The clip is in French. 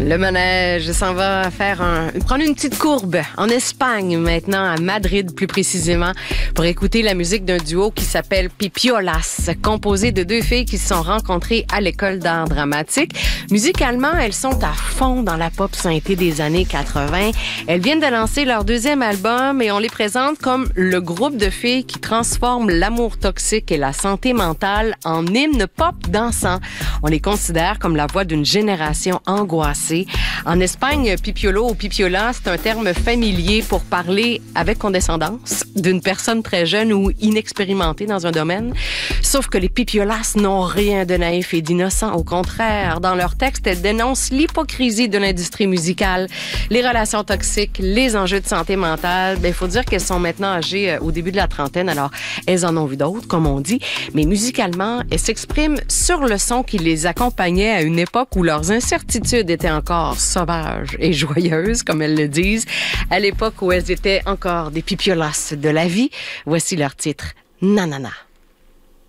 Le manège s'en va prendre une petite courbe en Espagne maintenant, à Madrid plus précisément, pour écouter la musique d'un duo qui s'appelle Pipiolas, composé de deux filles qui se sont rencontrées à l'école d'art dramatique. Musicalement, elles sont à fond dans la pop synthé des années 80. Elles viennent de lancer leur deuxième album et on les présente comme le groupe de filles qui transforme l'amour toxique et la santé mentale en hymne pop dansant. On les considère comme la voix d'une génération angoissée. En Espagne, pipiolo ou pipiola, c'est un terme familier pour parler avec condescendance d'une personne très jeune ou inexpérimentée dans un domaine. Sauf que les pipiolas n'ont rien de naïf et d'innocent. Au contraire, dans leurs textes, elles dénoncent l'hypocrisie de l'industrie musicale, les relations toxiques, les enjeux de santé mentale. Il faut dire qu'elles sont maintenant âgées au début de la trentaine, alors elles en ont vu d'autres, comme on dit. Mais musicalement, elles s'expriment sur le son qui les accompagnait à une époque où leurs incertitudes étaient encore sauvages et joyeuses, comme elles le disent, à l'époque où elles étaient encore des pipiolas de la vie. Voici leur titre, Nanana.